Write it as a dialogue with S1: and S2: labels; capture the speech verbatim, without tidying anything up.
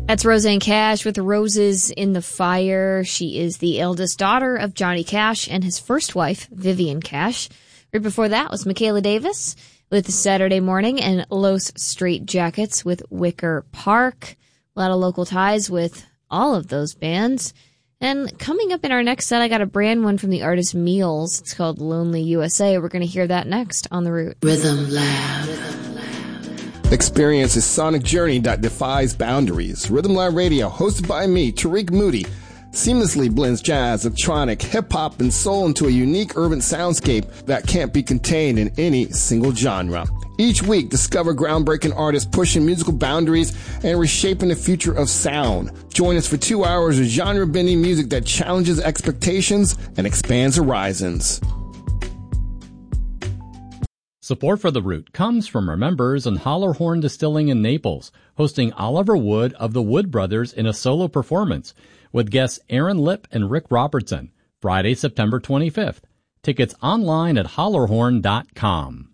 S1: That's Roseanne Cash with Roses in the Fire. She is the eldest daughter of Johnny Cash and his first wife, Vivian Cash. Right before that was Michaela Davis with Saturday Morning and Los Straight Jackets with Wicker Park. A lot of local ties with all of those bands. And coming up in our next set, I got a brand one from the artist Meals. It's called Lonely U S A. We're going to hear that next on The Root.
S2: Rhythm Lab.
S3: Experience a sonic journey that defies boundaries. Rhythm Lab Radio, hosted by me, Tariq Moody, seamlessly blends jazz, electronic, hip-hop, and soul into a unique urban soundscape that can't be contained in any single genre. Each week, discover groundbreaking artists pushing musical boundaries and reshaping the future of sound. Join us for two hours of genre-bending music that challenges expectations and expands horizons.
S4: Support for The Root comes from our members in Hollerhorn Distilling in Naples, hosting Oliver Wood of the Wood Brothers in a solo performance with guests Aaron Lipp and Rick Robertson, Friday, September twenty-fifth. Tickets online at hollerhorn dot com.